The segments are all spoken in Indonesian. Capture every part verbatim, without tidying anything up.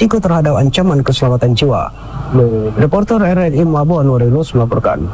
berisiko terhadap ancaman keselamatan jiwa. Reporter R R I Melabuhan Warinus melaporkan.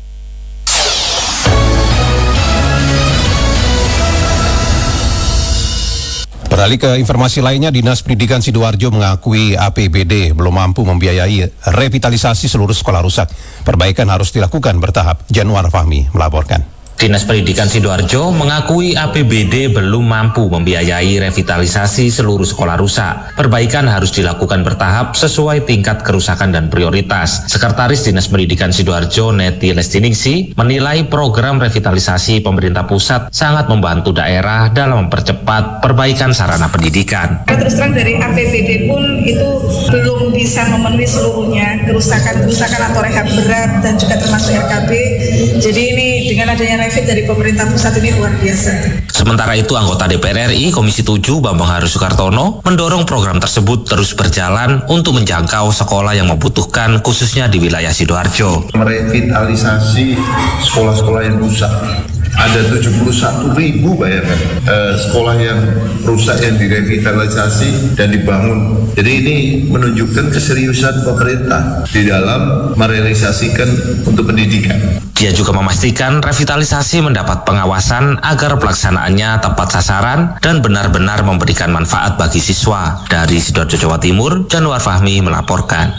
Beralih ke informasi lainnya, Dinas Pendidikan Sidoarjo mengakui A P B D belum mampu membiayai revitalisasi seluruh sekolah rusak. Perbaikan harus dilakukan bertahap. Januar Fahmi melaporkan. Dinas Pendidikan Sidoarjo mengakui A P B D belum mampu membiayai revitalisasi seluruh sekolah rusak. Perbaikan harus dilakukan bertahap sesuai tingkat kerusakan dan prioritas. Sekretaris Dinas Pendidikan Sidoarjo, Neti Lestiningsi, menilai program revitalisasi pemerintah pusat sangat membantu daerah dalam mempercepat perbaikan sarana pendidikan. Terus terang dari A P B D pun itu belum bisa memenuhi seluruhnya kerusakan-kerusakan atau rehab berat dan juga termasuk R K B. Jadi ini dengan adanya revit dari pemerintah pusat ini luar biasa. Sementara itu, anggota D P R R I Komisi tujuh Bambang Haris Sukartono mendorong program tersebut terus berjalan untuk menjangkau sekolah yang membutuhkan, khususnya di wilayah Sidoarjo. Merevitalisasi sekolah-sekolah yang rusak. Ada tujuh puluh satu ribu bayangkan eh, sekolah yang rusak yang direvitalisasi dan dibangun. Jadi ini menunjukkan keseriusan pemerintah di dalam merealisasikan untuk pendidikan. Dia juga memastikan revitalisasi mendapat pengawasan agar pelaksanaannya tepat sasaran dan benar-benar memberikan manfaat bagi siswa. Dari Sidoarjo, Jawa Timur, Januar Fahmi melaporkan.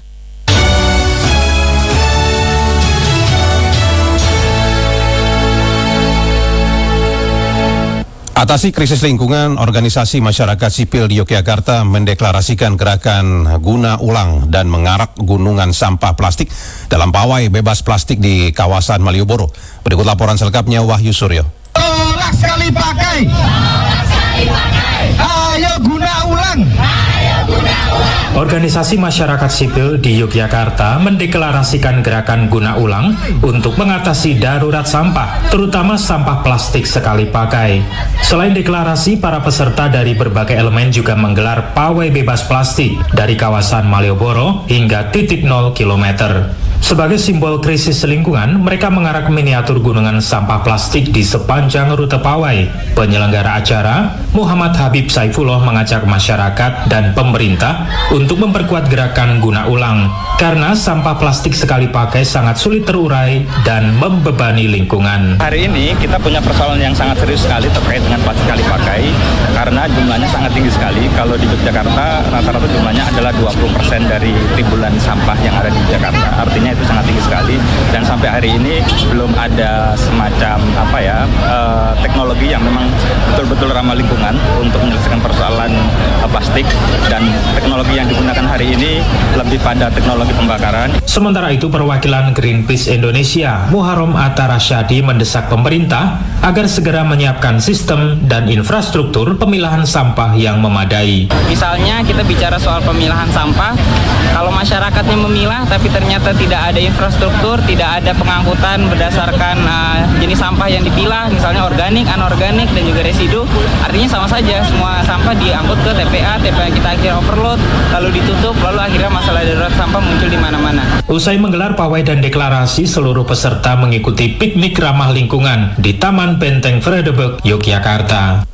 Atasi krisis lingkungan, organisasi masyarakat sipil di Yogyakarta mendeklarasikan gerakan guna ulang dan mengarak gunungan sampah plastik dalam pawai bebas plastik di kawasan Malioboro. Berikut laporan selengkapnya Wahyu Suryo. Tolak sekali pakai. Tolak sekali pakai. Ayo guna ulang. Ayo guna ulang. Organisasi masyarakat sipil di Yogyakarta mendeklarasikan gerakan guna ulang untuk mengatasi darurat sampah, terutama sampah plastik sekali pakai. Selain deklarasi, para peserta dari berbagai elemen juga menggelar pawai bebas plastik dari kawasan Malioboro hingga titik nol kilometer. Sebagai simbol krisis lingkungan, mereka mengarak miniatur gunungan sampah plastik di sepanjang rute pawai. Penyelenggara acara, Muhammad Habib Saifullah, mengajak masyarakat dan pemerintah untuk memperkuat gerakan guna ulang, karena sampah plastik sekali pakai sangat sulit terurai dan membebani lingkungan. Hari ini kita punya persoalan yang sangat serius sekali terkait dengan plastik sekali pakai, karena jumlahnya sangat tinggi sekali. Kalau di Yogyakarta, rata-rata jumlahnya adalah dua puluh persen dari timbulan sampah yang ada di Jakarta. Artinya itu sangat tinggi sekali, dan sampai hari ini belum ada semacam apa ya uh, teknologi yang memang betul-betul ramah lingkungan untuk menyelesaikan persoalan uh, plastik, dan teknologi yang digunakan hari ini lebih pada teknologi pembakaran. Sementara itu, perwakilan Greenpeace Indonesia, Muharram Atta Rasyadi, mendesak pemerintah agar segera menyiapkan sistem dan infrastruktur pemilahan sampah yang memadai. Misalnya kita bicara soal pemilahan sampah, kalau masyarakatnya memilah tapi ternyata tidak ada infrastruktur, tidak ada pengangkutan berdasarkan uh, jenis sampah yang dipilah, misalnya organik, anorganik, dan juga residu, artinya sama saja, semua sampah diangkut ke T P A, T P A kita akhirnya overload, lalu ditutup, lalu akhirnya masalah darurat sampah muncul di mana-mana. Usai menggelar pawai dan deklarasi, seluruh peserta mengikuti piknik ramah lingkungan di Taman Benteng Vredenburg, Yogyakarta.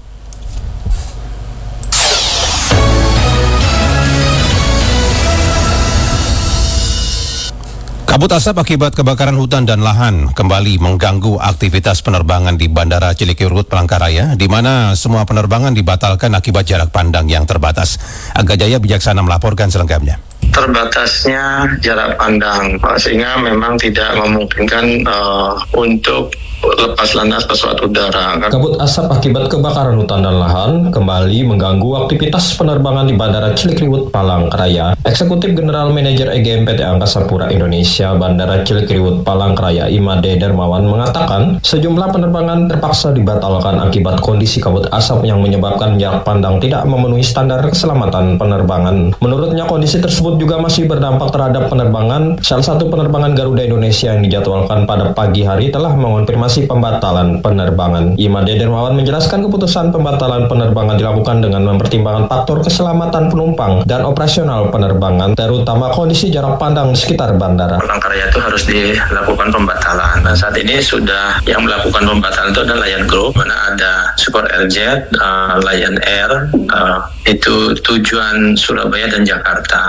Kabut asap akibat kebakaran hutan dan lahan kembali mengganggu aktivitas penerbangan di Bandara Cilikriwut, Palangkaraya, di mana semua penerbangan dibatalkan akibat jarak pandang yang terbatas. Aga Jaya Bijaksana melaporkan selengkapnya. Terbatasnya jarak pandang, sehingga memang tidak memungkinkan uh, untuk lepas landas pesawat udara. Kabut asap akibat kebakaran hutan dan lahan kembali mengganggu aktivitas penerbangan di Bandara Cilikriwut, Palangkaraya. Eksekutif General Manager E G M P T Angkasa Pura Indonesia Bandara Cilikriwut, Palangkaraya, Imade Dermawan, mengatakan sejumlah penerbangan terpaksa dibatalkan akibat kondisi kabut asap yang menyebabkan jarak pandang tidak memenuhi standar keselamatan penerbangan. Menurutnya, kondisi tersebut juga masih berdampak terhadap penerbangan. Salah satu penerbangan Garuda Indonesia yang dijadwalkan pada pagi hari telah mengonfirmasi pembatalan penerbangan. Imade Dermawan menjelaskan keputusan pembatalan penerbangan dilakukan dengan mempertimbangkan faktor keselamatan penumpang dan operasional penerbangan, terutama kondisi jarak pandang di sekitar bandara. Palangkaraya itu harus dilakukan pembatalan. Nah, saat ini sudah yang melakukan pembatalan itu adalah Lion Group, mana ada Super Airjet, uh, Lion Air, uh, itu tujuan Surabaya dan Jakarta.